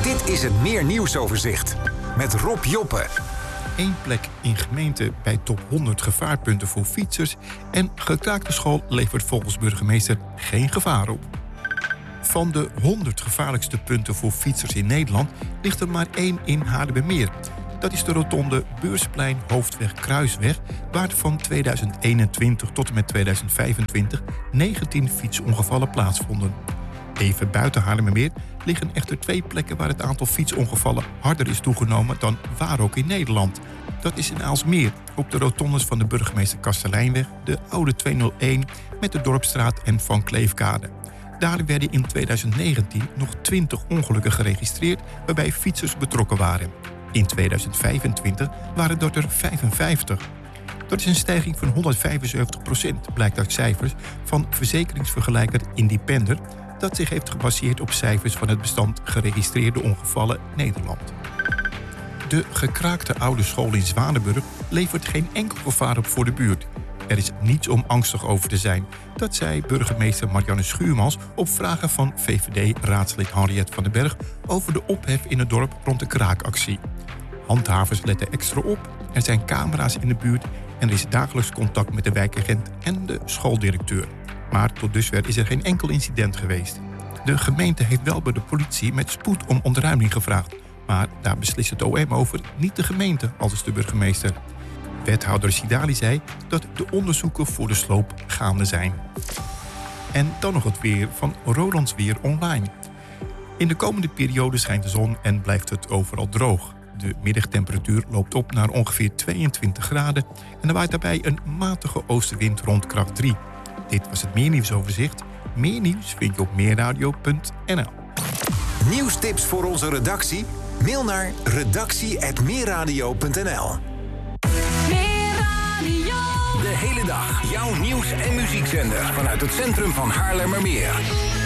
Dit is het Meer Nieuwsoverzicht met Rob Joppe. 1 plek in gemeente bij top 100 gevaarpunten voor fietsers en gekraakte school levert volgens burgemeester geen gevaar op. Van de 100 gevaarlijkste punten voor fietsers in Nederland ligt er maar 1 in Haarlemmermeer. Dat is de rotonde Beursplein Hoofdweg Kruisweg, waar van 2021 tot en met 2025 19 fietsongevallen plaatsvonden. Even buiten Haarlemmermeer liggen echter 2 plekken waar het aantal fietsongevallen harder is toegenomen dan waar ook in Nederland. Dat is in Aalsmeer, op de rotondes van de Burgemeester Kastelijnweg, de Oude 201 met de Dorpstraat en Van Kleefkade. Daar werden in 2019 nog 20 ongelukken geregistreerd waarbij fietsers betrokken waren. In 2025 waren dat er 55. Dat is een stijging van 175%, blijkt uit cijfers van verzekeringsvergelijker Independer, dat zich heeft gebaseerd op cijfers van het bestand geregistreerde ongevallen Nederland. De gekraakte oude school in Zwanenburg levert geen enkel gevaar op voor de buurt. Er is niets om angstig over te zijn. Dat zei burgemeester Marianne Schuurmans op vragen van VVD-raadslid Henriette van den Berg over de ophef in het dorp rond de kraakactie. Handhavers letten extra op, er zijn camera's in de buurt en er is dagelijks contact met de wijkagent en de schooldirecteur. Maar tot dusver is er geen enkel incident geweest. De gemeente heeft wel bij de politie met spoed om ontruiming gevraagd. Maar daar beslist het OM over, niet de gemeente, aldus de burgemeester. Wethouder Sidali zei dat de onderzoeken voor de sloop gaande zijn. En dan nog het weer van Rolands Weer Online. In de komende periode schijnt de zon en blijft het overal droog. De middagtemperatuur loopt op naar ongeveer 22 graden... en er waait daarbij een matige oostenwind rond kracht 3. Dit was het Meer Nieuwsoverzicht. Meer nieuws vind je op meerradio.nl. Nieuwstips voor onze redactie? Mail naar redactie@meerradio.nl. De hele dag jouw nieuws- en muziekzender vanuit het centrum van Haarlemmermeer.